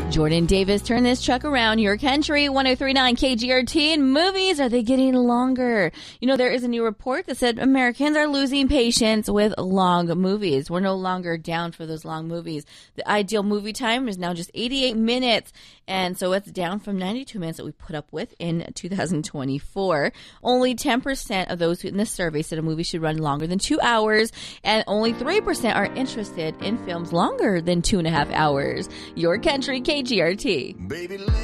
Jordan Davis, turn this truck around. Your country, 103.9 KGRT. And movies, are they getting longer? You know, there is a new report that said Americans are losing patience with long movies. We're no longer down for those long movies. The ideal movie time is now just 88 minutes. And so it's down from 92 minutes that we put up with in 2024. Only 10% of those in the survey said a movie should run longer than 2 hours. And only 3% are interested in films longer than 2.5 hours. Your country, KGRT. Baby.